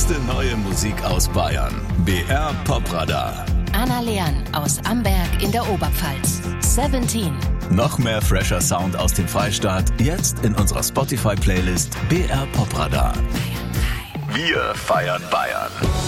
beste neue Musik aus Bayern. BR Popradar. Anna Leon aus Amberg in der Oberpfalz. 17. Noch mehr fresher Sound aus dem Freistaat, jetzt in unserer Spotify-Playlist BR Popradar. Wir feiern Bayern.